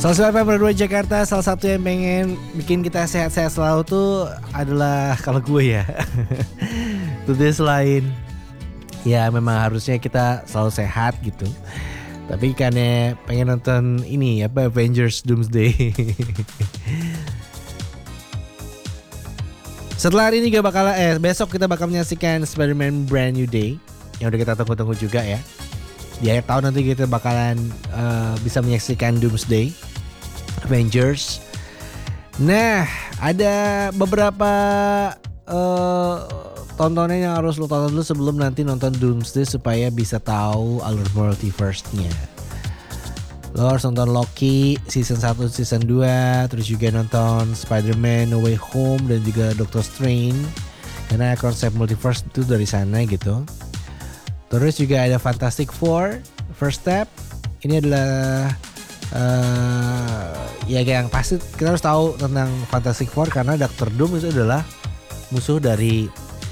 105.2 Jakarta, salah satu yang pengen bikin kita sehat-sehat selalu tuh adalah kalau gue ya. Tentunya selain ya memang harusnya kita selalu sehat gitu. Tapi karena pengen nonton ini apa Avengers Doomsday. Setelah hari ini besok kita bakal menyaksikan Spider-Man Brand New Day yang udah kita tunggu-tunggu juga ya. Di akhir tahun nanti kita bakalan bisa menyaksikan Doomsday Avengers. Nah, ada beberapa tontonan yang harus lo tonton dulu sebelum nanti nonton Doomsday supaya bisa tahu alur multiverse-nya. Lo harus nonton Loki season 1, season 2, terus juga nonton Spider-Man No Way Home dan juga Doctor Strange. Karena konsep multiverse itu dari sana gitu. Terus juga ada Fantastic Four First Step. Ini adalah ya yang pasti kita harus tahu tentang Fantastic Four karena Doctor Doom itu adalah musuh dari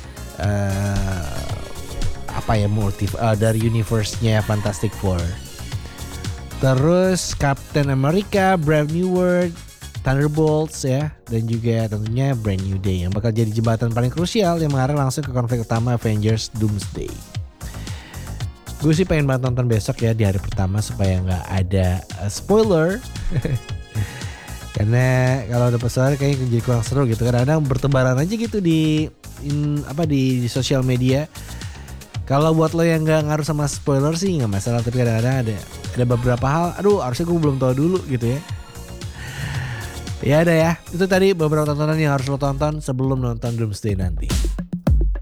dari universe-nya Fantastic Four. Terus Captain America, Brave New World, Thunderbolts ya, dan juga tentunya Brand New Day yang bakal jadi jembatan paling krusial yang mengarah langsung ke konflik utama Avengers Doomsday. Gue sih pengen banget nonton besok ya di hari pertama supaya nggak ada spoiler. Karena kalau ada spoiler kayaknya jadi kurang seru gitu. Kadang-kadang bertebaran aja gitu di sosial media. Kalau buat lo yang nggak ngaruh sama spoiler sih nggak masalah. Tapi kadang-kadang ada beberapa hal. Aduh harusnya gue belum tahu dulu gitu ya. Ya ada ya. Itu tadi beberapa tontonan yang harus lo tonton sebelum nonton Doomsday nanti.